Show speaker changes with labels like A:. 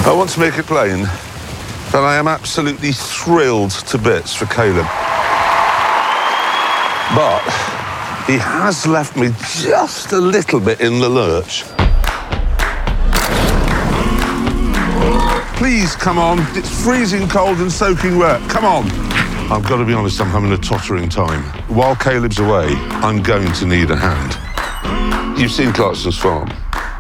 A: I want to make it plain that I am absolutely thrilled to bits for Caleb. But he has left me just a little bit in the lurch. Please, come on. It's freezing cold and soaking wet. Come on. I've got to be honest, I'm having a tottering time. While Caleb's away, I'm going to need a hand. You've seen Clarkson's farm.